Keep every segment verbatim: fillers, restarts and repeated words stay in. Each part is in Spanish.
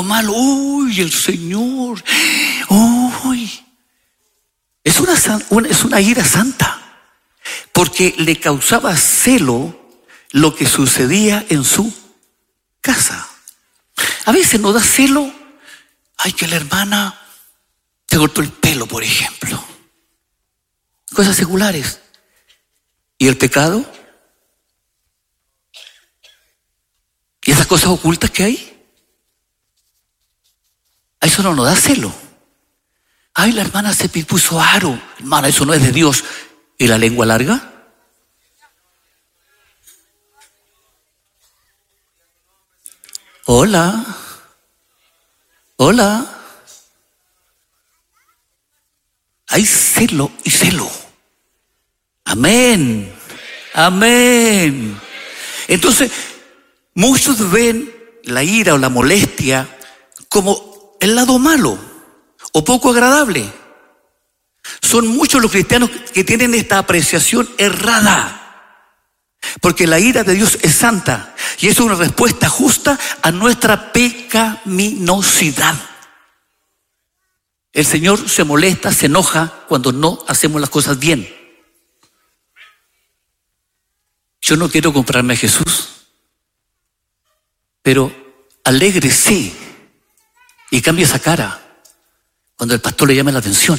malo. Uy, el Señor. Uy. Es una, una, es una ira santa. Porque le causaba celo lo que sucedía en su casa. A veces nos da celo. Ay, que la hermana se cortó el pelo, por ejemplo. Cosas seculares. ¿Y el pecado? ¿Y esas cosas ocultas que hay? A eso no nos da celo. Ay, la hermana se puso aro. Hermana, eso no es de Dios. ¿Y la lengua larga? Hola. Hola. Hay celo y celo. Amén. Amén. Entonces, muchos ven la ira o la molestia como el lado malo o poco agradable. Son muchos los cristianos que tienen esta apreciación errada. Porque la ira de Dios es santa y es una respuesta justa a nuestra pecaminosidad. El Señor se molesta, se enoja cuando no hacemos las cosas bien. Yo no quiero comprarme a Jesús, pero alégrese y cambie esa cara cuando el pastor le llame la atención.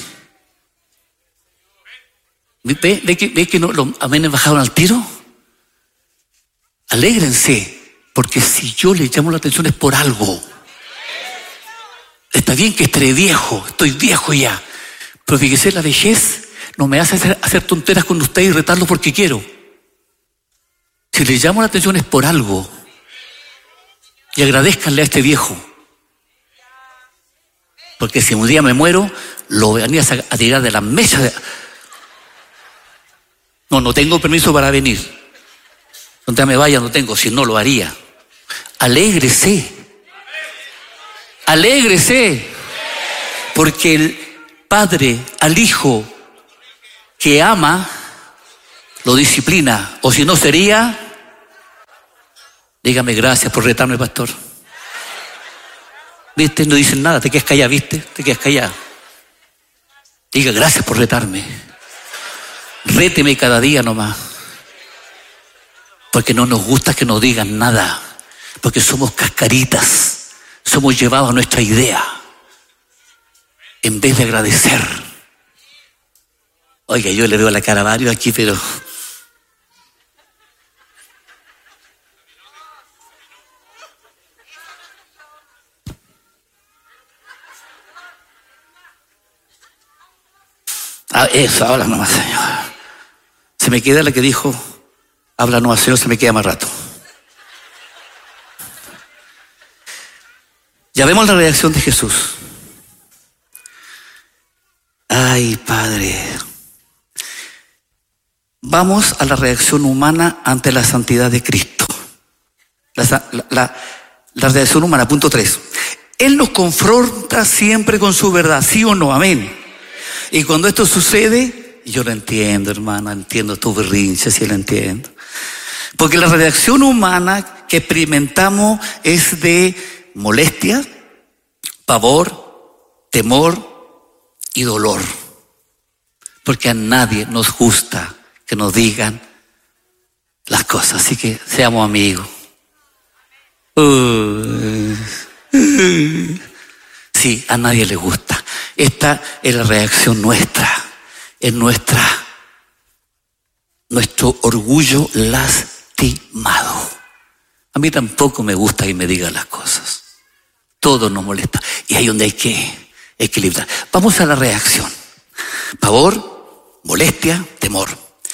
¿Ve, ve que, ve que no, los amenes bajaron al tiro? Alégrense, porque si yo le llamo la atención es por algo. Está bien que esté viejo, estoy viejo ya, pero fíjese, la vejez no me hace hacer, hacer tonteras con usted y retarlo porque quiero. Si le llamo la atención es por algo. Y agradezcanle a este viejo. Porque si un día me muero, lo venías a, a tirar de la mesa. De... No, no tengo permiso para venir. Donde me vaya no tengo, si no lo haría. Alégrese. Alégrese. Porque el padre al hijo que ama lo disciplina. O si no sería, dígame gracias por retarme, pastor. ¿Viste? No dicen nada, te quedas callado, ¿viste? Te quedas callado. Diga gracias por retarme. Réteme cada día nomás. Porque no nos gusta que nos digan nada. Porque somos cascaritas. Somos llevados a nuestra idea. En vez de agradecer. Oiga, yo le veo la cara a varios aquí, pero... Ah, eso, habla nomás, Señor. Se me queda la que dijo... Habla no, Señor, se me queda más rato. Ya vemos la reacción de Jesús. Ay, Padre. Vamos a la reacción humana ante la santidad de Cristo. La, la, la, la reacción humana, punto tres. Él nos confronta siempre con su verdad, ¿sí o no? Amén. Y cuando esto sucede, yo lo entiendo, hermana, entiendo tu berrinche, sí lo entiendo. Porque la reacción humana que experimentamos es de molestia, pavor, temor y dolor. Porque a nadie nos gusta que nos digan las cosas. Así que seamos amigos. Uh, uh, sí, a nadie le gusta. Esta es la reacción nuestra. Es nuestra, nuestro orgullo lastimado. A mí tampoco me gusta que me digan las cosas. Todo nos molesta. Y ahí donde hay que equilibrar. Vamos a la reacción. Pavor, molestia, temor.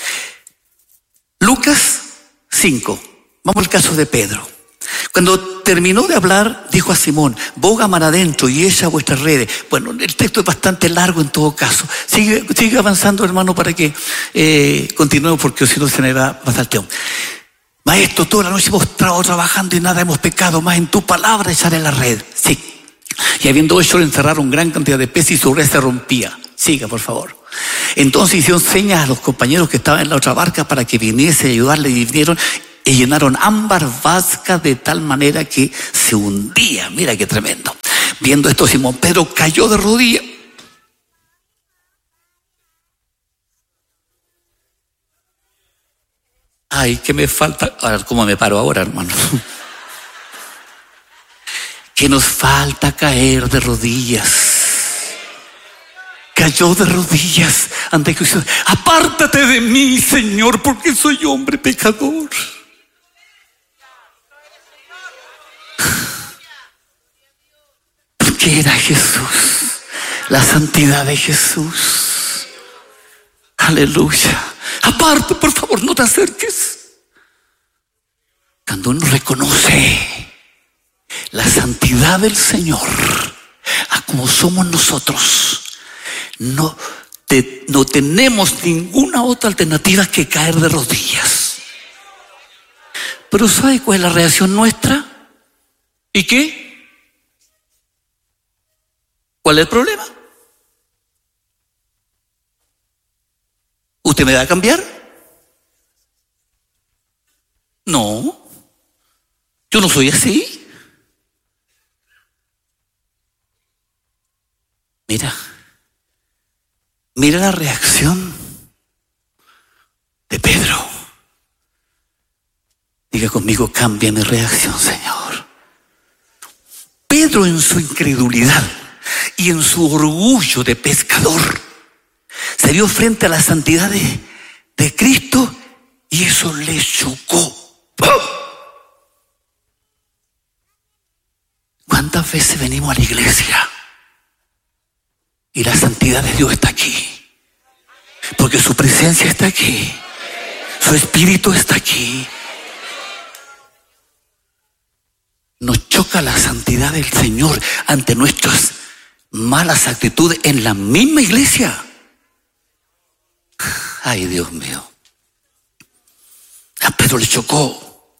Lucas cinco. Vamos al caso de Pedro. Cuando terminó de hablar, dijo a Simón: boga mar adentro y echa vuestras redes. Bueno, el texto es bastante largo en todo caso. Sigue, sigue avanzando, hermano, para que eh, continuemos, porque si no se me va a pasar el tiempo. Maestro, toda la noche hemos estado trabajando y nada hemos pecado, más en tu palabra echaré la red. Sí. Y habiendo hecho, le encerraron gran cantidad de peces y su red se rompía. Siga, por favor. Entonces hicieron señas a los compañeros que estaban en la otra barca para que viniese a ayudarle, y vinieron y llenaron ambas barcas de tal manera que se hundía. Mira qué tremendo. Viendo esto, Simón Pedro cayó de rodillas. Ay, ¿qué me falta? A ver, ¿cómo me paro ahora, hermano? Que nos falta caer de rodillas. Cayó de rodillas ante que usted, apártate de mí, Señor, porque soy hombre pecador. Porque era Jesús, la santidad de Jesús. Aleluya. Aparte, por favor, no te acerques. Cuando uno reconoce la santidad del Señor a como somos nosotros, no, te, no tenemos ninguna otra alternativa que caer de rodillas. Pero ¿sabe cuál es la reacción nuestra? ¿Y qué? ¿Cuál es el problema? ¿Usted me va a cambiar? No, yo no soy así. Mira, mira la reacción de Pedro. Diga conmigo, cambia mi reacción, Señor. Pedro, en su incredulidad y en su orgullo de pescador, se vio frente a la santidad de, de Cristo y eso le chocó. ¿Cuántas veces venimos a la iglesia y la santidad de Dios está aquí? Porque su presencia está aquí, su espíritu está aquí. Nos choca la santidad del Señor ante nuestras malas actitudes en la misma iglesia. Ay, Dios mío. A Pedro le chocó.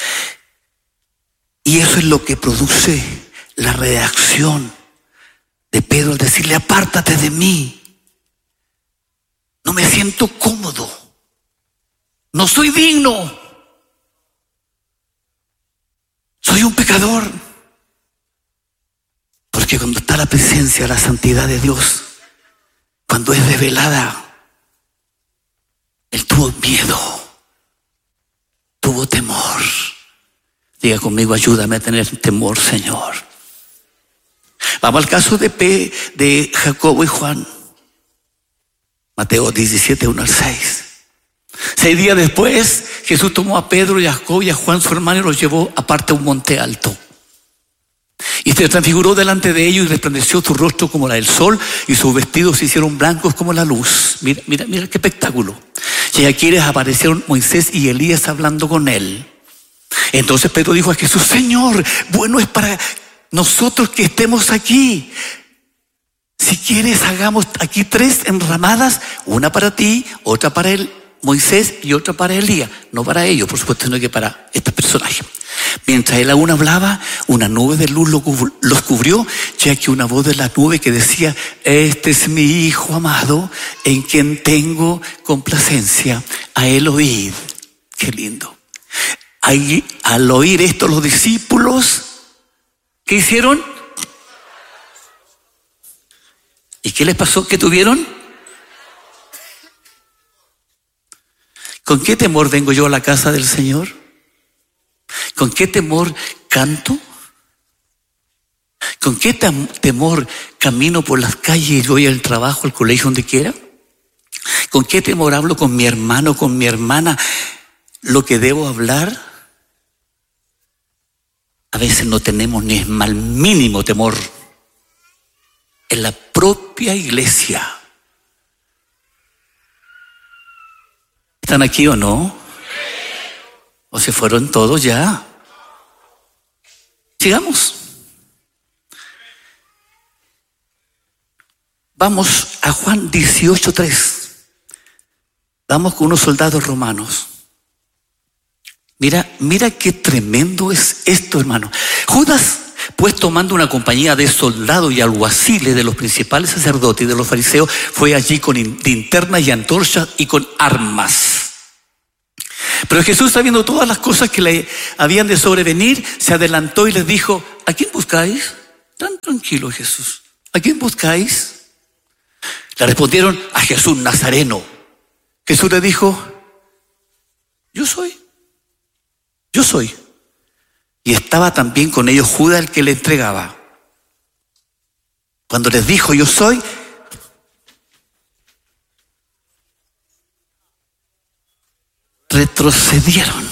Y eso es lo que produce la reacción de Pedro al decirle, apártate de mí. No me siento cómodo. No soy digno. Soy un pecador. Porque cuando está la presencia, la santidad de Dios, cuando es revelada, él tuvo miedo, tuvo temor. Diga conmigo, ayúdame a tener temor, Señor. Vamos al caso de, P, de Jacobo y Juan. Mateo diecisiete, uno al seis. Seis días después, Jesús tomó a Pedro y a Jacobo y a Juan, su hermano, y los llevó aparte a un monte alto. Y se transfiguró delante de ellos y resplandeció su rostro como la del sol y sus vestidos se hicieron blancos como la luz. Mira, mira, mira qué espectáculo. Y aquí les aparecieron Moisés y Elías hablando con él. Entonces Pedro dijo a Jesús, Señor, bueno es para nosotros que estemos aquí. Si quieres, hagamos aquí tres enramadas, una para ti, otra para él, Moisés, y otra para Elías. No para ellos, por supuesto, sino que para este personaje. Mientras él aún hablaba, una nube de luz los cubrió, ya que una voz de la nube que decía, este es mi hijo amado, en quien tengo complacencia, a él oíd. Qué lindo. Ahí, al oír esto, los discípulos, ¿qué hicieron? ¿Y qué les pasó? ¿Qué tuvieron? ¿Con qué temor vengo yo a la casa del Señor? ¿Con qué temor canto? ¿Con qué temor camino por las calles y voy al trabajo, al colegio, donde quiera? ¿Con qué temor hablo con mi hermano, con mi hermana, lo que debo hablar? A veces no tenemos ni el más mínimo temor. En la propia iglesia. ¿Están aquí o no? ¿O se fueron todos ya? Sigamos. Vamos a Juan dieciocho, tres. Vamos con unos soldados romanos. Mira, mira qué tremendo es esto, hermano. Judas, pues tomando una compañía de soldados y alguaciles de los principales sacerdotes y de los fariseos, fue allí con linternas y antorchas y con armas. Pero Jesús, sabiendo todas las cosas que le habían de sobrevenir, se adelantó y les dijo, ¿a quién buscáis? tan tranquilo Jesús. ¿A quién buscáis? Le respondieron: a Jesús Nazareno. Jesús le dijo: yo soy, yo soy. Y estaba también con ellos Judas, el que le entregaba. Cuando les dijo: yo soy, retrocedieron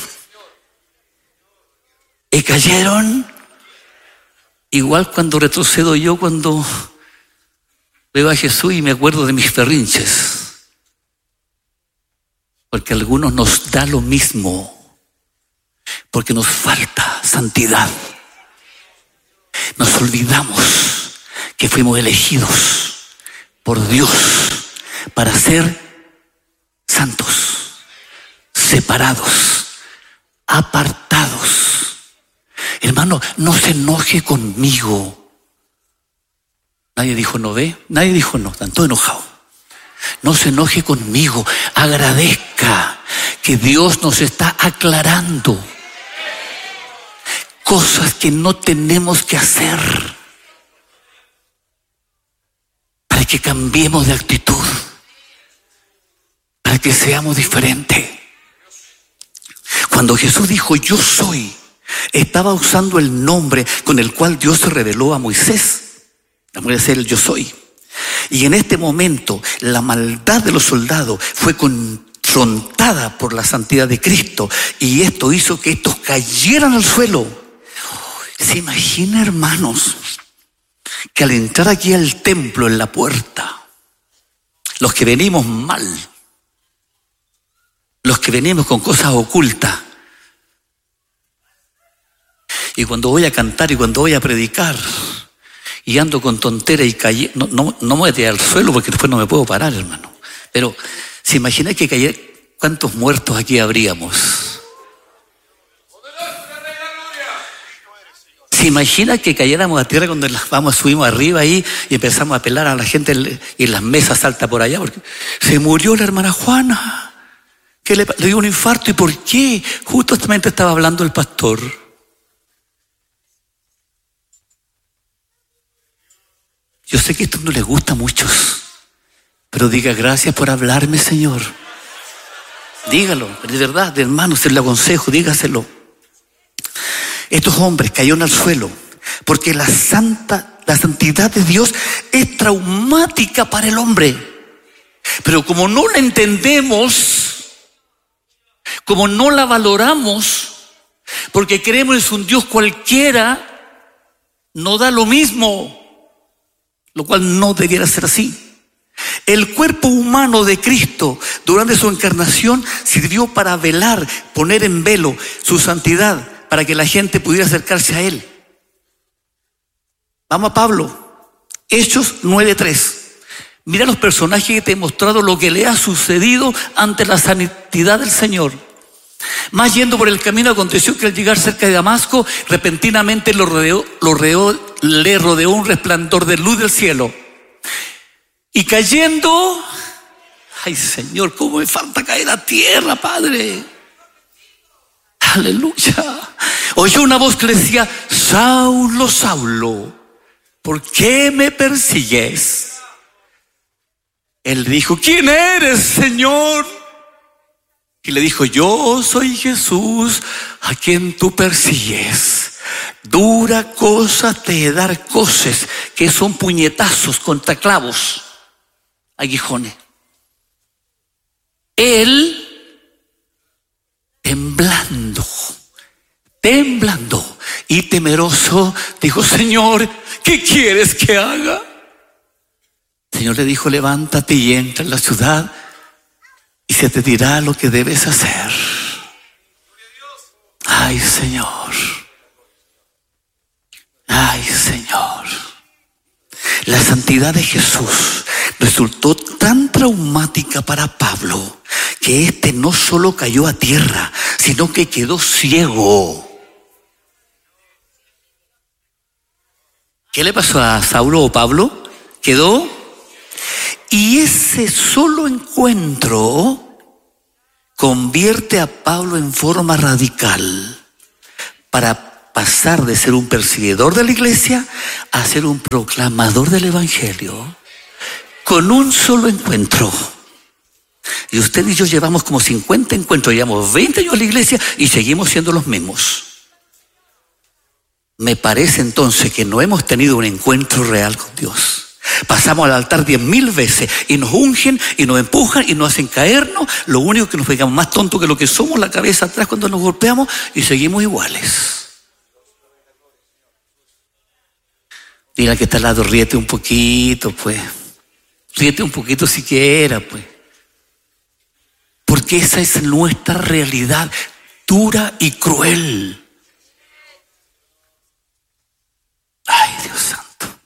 y cayeron. Igual cuando retrocedo yo cuando veo a Jesús y me acuerdo de mis berrinches, porque a algunos nos da lo mismo, porque nos falta santidad. Nos olvidamos que fuimos elegidos por Dios para ser santos, separados, apartados. Hermano, no se enoje conmigo. Nadie dijo no ve, nadie dijo no, están todos enojados. No se enoje conmigo, agradezca que Dios nos está aclarando cosas que no tenemos que hacer para que cambiemos de actitud, para que seamos diferentes. Cuando Jesús dijo yo soy, estaba usando el nombre con el cual Dios se reveló a Moisés. A Moisés el yo soy. Y en este momento la maldad de los soldados fue confrontada por la santidad de Cristo, y esto hizo que estos cayeran al suelo. ¿Se imagina, hermanos, que al entrar aquí al templo, en la puerta, los que venimos mal, los que venimos con cosas ocultas, y cuando voy a cantar y cuando voy a predicar y ando con tontera y calle, no, no, no me voy a tirar al suelo porque después no me puedo parar, hermano. Pero se imagina que cayera, ¿cuántos muertos aquí habríamos? Se imagina que cayéramos a tierra cuando vamos, subimos arriba ahí y empezamos a pelar a la gente y las mesas salta por allá porque se murió la hermana Juana, que le, le dio un infarto. ¿Y por qué? Justamente estaba hablando el pastor. Yo sé que esto no les gusta a muchos, pero diga gracias por hablarme, Señor. Dígalo, de verdad, de hermano, se lo aconsejo, dígaselo. Estos hombres cayeron al suelo porque la santa, la santidad de Dios es traumática para el hombre. Pero como no la entendemos, como no la valoramos, porque creemos en un Dios cualquiera, no da lo mismo. Lo cual no debiera ser así. El cuerpo humano de Cristo durante su encarnación sirvió para velar, poner en velo su santidad, para que la gente pudiera acercarse a Él. Vamos a Pablo, Hechos nueve tres. Mira los personajes que te he mostrado lo que le ha sucedido ante la santidad del Señor. Más yendo por el camino, aconteció que al llegar cerca de Damasco, repentinamente lo rodeó, lo rodeó, le rodeó un resplandor de luz del cielo. Y cayendo, ay Señor, cómo me falta caer a tierra, Padre. Aleluya. Oyó una voz que le decía: Saulo, Saulo, ¿por qué me persigues? Él dijo: ¿quién eres, Señor? Y le dijo: yo soy Jesús a quien tú persigues. Dura cosa te dar coces, que son puñetazos contra clavos, aguijones. Él, temblando, temblando y temeroso, dijo: Señor, ¿qué quieres que haga? El Señor le dijo: levántate y entra en la ciudad, y se te dirá lo que debes hacer. Ay, Señor. Ay, Señor. La santidad de Jesús resultó tan traumática para Pablo que éste no solo cayó a tierra, sino que quedó ciego. ¿Qué le pasó a Saulo o Pablo? Quedó. Y ese solo encuentro convierte a Pablo en forma radical para pasar de ser un perseguidor de la iglesia a ser un proclamador del evangelio con un solo encuentro. Y usted y yo llevamos como cincuenta encuentros, llevamos veinte años a la iglesia y seguimos siendo los mismos. Me parece entonces que no hemos tenido un encuentro real con Dios. Pasamos al altar diez mil veces y nos ungen y nos empujan y nos hacen caernos. Lo único que nos pegamos más tontos que lo que somos, la cabeza atrás cuando nos golpeamos, y seguimos iguales. Dile al que está al lado, ríete un poquito, pues. Ríete un poquito siquiera, pues. Porque esa es nuestra realidad dura y cruel. Ay, Dios santo.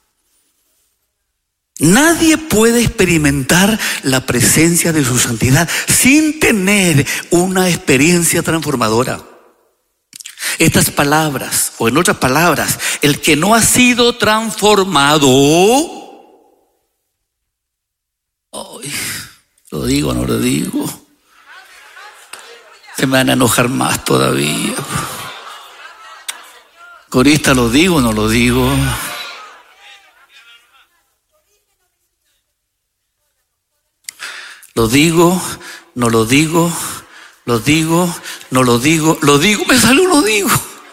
Nadie puede experimentar la presencia de su santidad sin tener una experiencia transformadora. Estas palabras, o en otras palabras, el que no ha sido transformado, ay, lo digo o no lo digo, se me van a enojar más todavía. Corista, ¿lo digo o no lo digo? Lo digo, no lo digo, lo digo, no lo digo, lo digo, me salió, lo digo.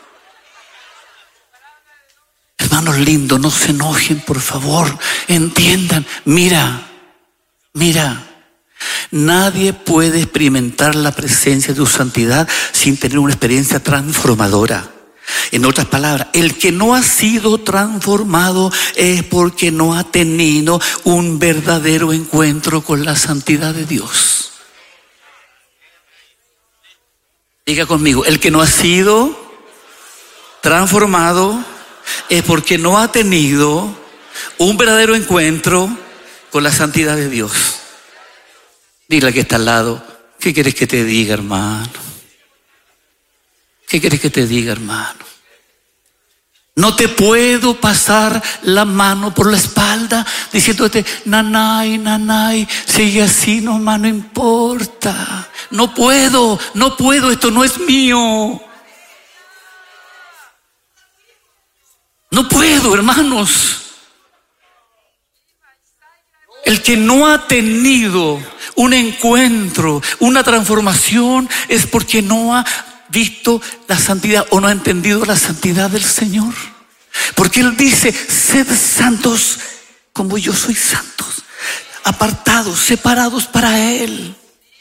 Hermanos lindos, no se enojen, por favor, entiendan. Mira, mira. Nadie puede experimentar la presencia de su santidad sin tener una experiencia transformadora. En otras palabras, el que no ha sido transformado es porque no ha tenido un verdadero encuentro con la santidad de Dios. Diga conmigo, el que no ha sido transformado es porque no ha tenido un verdadero encuentro con la santidad de Dios. Dile al que está al lado, ¿qué quieres que te diga, hermano? ¿Qué quieres que te diga, hermano? No te puedo pasar la mano por la espalda diciéndote, nanay, nanay, sigue así nomás, no importa. No puedo, no puedo, esto no es mío. No puedo, hermanos. El que no ha tenido un encuentro, una transformación, es porque no ha visto la santidad o no ha entendido la santidad del Señor. Porque Él dice, sed santos como yo soy santos, apartados, separados para Él.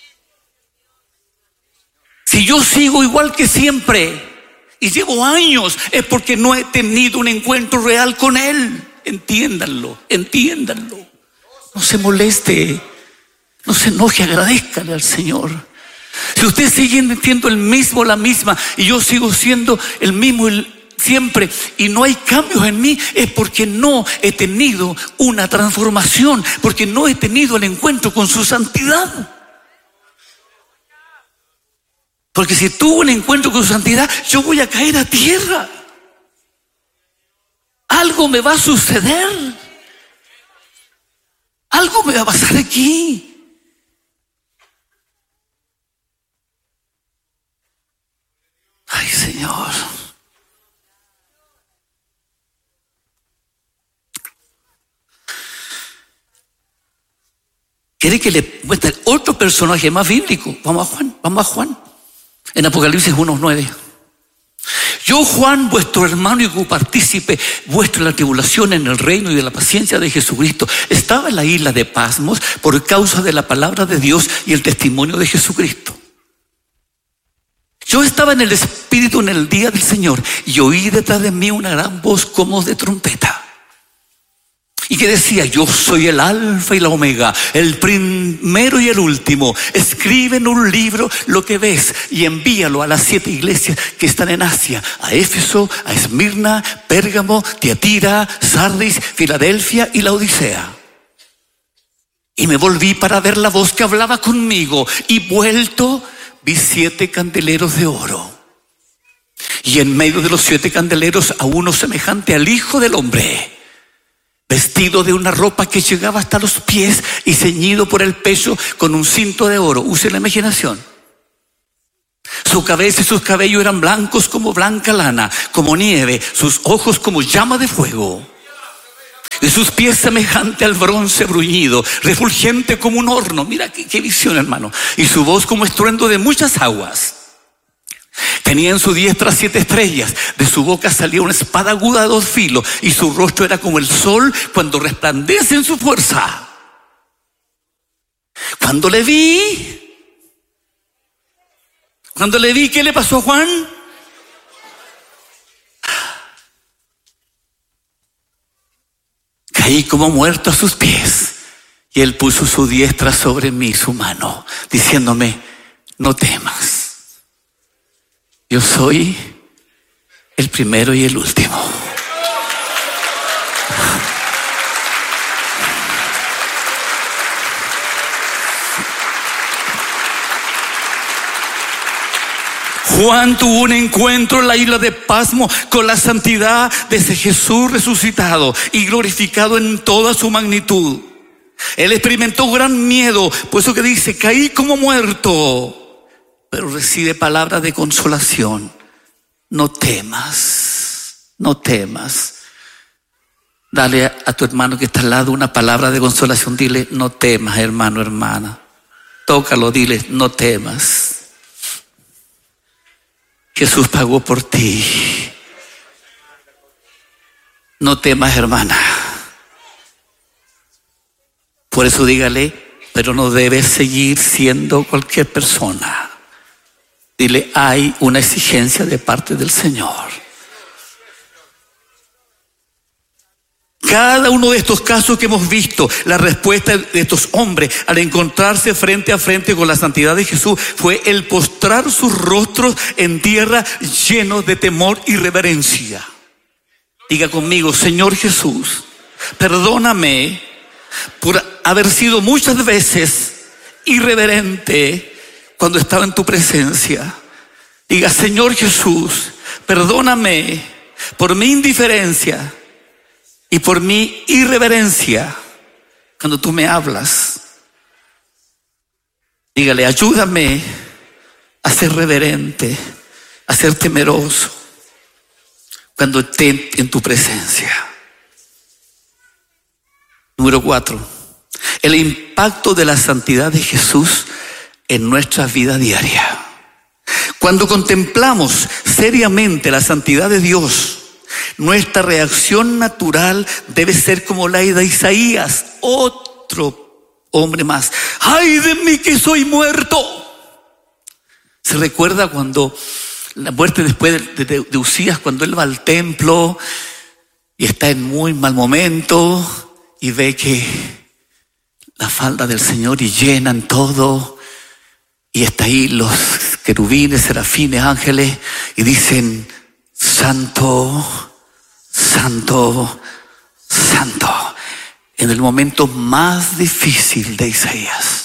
Si yo sigo igual que siempre y llevo años, es porque no he tenido un encuentro real con Él. Entiéndanlo, entiéndanlo. No se moleste, no se enoje, agradézcale al Señor. Si usted sigue siendo el mismo, la misma, y yo sigo siendo el mismo el, siempre, y no hay cambios en mí, es porque no he tenido una transformación, porque no he tenido el encuentro con su santidad. Porque si tuvo un encuentro con su santidad, yo voy a caer a tierra. Algo me va a suceder. Algo me va a pasar aquí. Ay, Señor. ¿Quiere que le muestre otro personaje más bíblico? Vamos a Juan, vamos a Juan. En Apocalipsis uno nueve. Yo, Juan, vuestro hermano y copartícipe vuestro en la tribulación, en el reino y de la paciencia de Jesucristo, estaba en la isla de Pasmos por causa de la palabra de Dios y el testimonio de Jesucristo. Yo estaba en el Espíritu en el día del Señor y oí detrás de mí una gran voz como de trompeta. Y que decía, yo soy el alfa y la omega, el primero y el último. Escribe en un libro lo que ves y envíalo a las siete iglesias que están en Asia. A Éfeso, a Esmirna, Pérgamo, Tiatira, Sardis, Filadelfia y Laodicea. Y me volví para ver la voz que hablaba conmigo y vuelto vi siete candeleros de oro. Y en medio de los siete candeleros a uno semejante al Hijo del Hombre, vestido de una ropa que llegaba hasta los pies y ceñido por el pecho con un cinto de oro. Use la imaginación. Su cabeza y sus cabellos eran blancos como blanca lana, como nieve, sus ojos como llama de fuego. Y sus pies semejante al bronce bruñido, refulgente como un horno. Mira qué, qué visión, hermano. Y su voz como estruendo de muchas aguas. Tenía en su diestra siete estrellas. De su boca salía una espada aguda de dos filos. Y su rostro era como el sol cuando resplandece en su fuerza. Cuando le vi, cuando le vi, ¿qué le pasó a Juan? Caí como muerto a sus pies. Y él puso su diestra sobre mí, su mano, diciéndome: no temas. Yo soy el primero y el último. Juan tuvo un encuentro en la isla de Pasmo con la santidad de ese Jesús resucitado y glorificado en toda su magnitud. Él experimentó gran miedo, por eso que dice: caí como muerto, pero recibe palabras de consolación. No temas, no temas. Dale a, a tu hermano que está al lado una palabra de consolación. Dile: no temas, hermano, hermana. Tócalo, dile: no temas. Jesús pagó por ti. No temas, hermana. Por eso dígale: pero no debes seguir siendo cualquier persona. Dile: hay una exigencia de parte del Señor. Cada uno de estos casos que hemos visto, la respuesta de estos hombres al encontrarse frente a frente con la santidad de Jesús fue el postrar sus rostros en tierra llenos de temor y reverencia. Diga conmigo: Señor Jesús, perdóname por haber sido muchas veces irreverente cuando estaba en tu presencia. Diga: Señor Jesús, perdóname por mi indiferencia y por mi irreverencia cuando tú me hablas. Dígale: ayúdame a ser reverente, a ser temeroso cuando esté en tu presencia. Número cuatro, el impacto de la santidad de Jesús en nuestra vida diaria. Cuando contemplamos seriamente la santidad de Dios, nuestra reacción natural debe ser como la de Isaías, otro hombre más. ¡Ay de mí que soy muerto! ¿Se recuerda cuando la muerte después de, de, de Usías, cuando él va al templo y está en muy mal momento y ve que la falda del Señor y llenan todo, y está ahí los querubines, serafines, ángeles, y dicen: santo, santo, santo, en el momento más difícil de Isaías.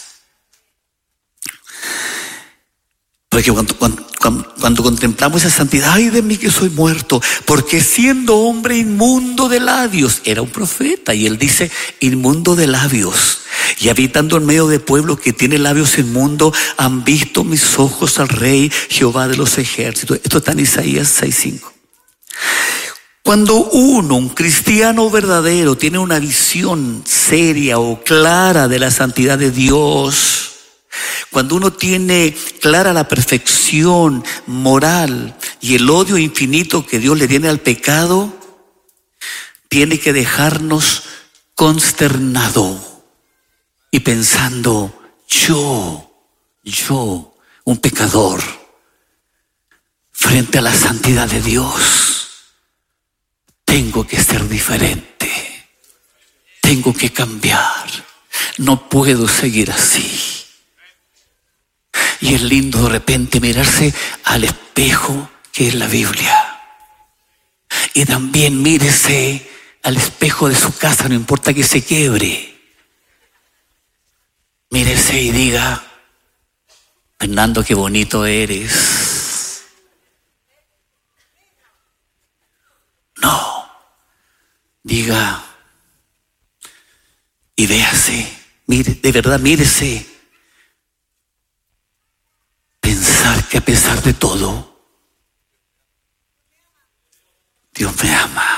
Porque cuando, cuando, cuando, cuando contemplamos esa santidad, ay de mí que soy muerto, porque siendo hombre inmundo de labios, era un profeta, y él dice: inmundo de labios, y habitando en medio de pueblo que tiene labios inmundos, han visto mis ojos al Rey Jehová de los ejércitos. Esto está en Isaías seis cinco. Cuando uno, un cristiano verdadero, tiene una visión seria o clara de la santidad de Dios, cuando uno tiene clara la perfección moral y el odio infinito que Dios le tiene al pecado, tiene que dejarnos consternado y pensando: yo, yo, un pecador, frente a la santidad de Dios, tengo que ser diferente, tengo que cambiar, no puedo seguir así. Y es lindo de repente mirarse al espejo que es la Biblia. Y también mírese al espejo de su casa, no importa que se quiebre. Mírese y diga: Fernando, qué bonito eres. No, diga y véase, mire, de verdad mírese, pensando pensar que a pesar de todo, Dios me ama.